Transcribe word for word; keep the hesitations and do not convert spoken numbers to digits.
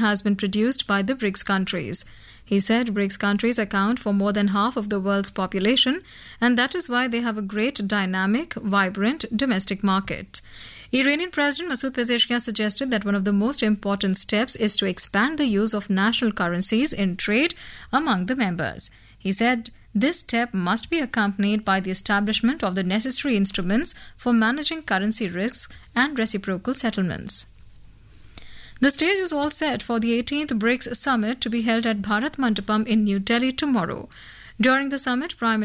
has been produced by the BRICS countries. He said BRICS countries account for more than half of the world's population, and that is why they have a great dynamic, vibrant domestic market. Iranian President Masoud Pezeshkian suggested that one of the most important steps is to expand the use of national currencies in trade among the members. He said this step must be accompanied by the establishment of the necessary instruments for managing currency risks and reciprocal settlements. The stage is all set for the eighteenth BRICS Summit to be held at Bharat Mandapam in New Delhi tomorrow. During the summit, Prime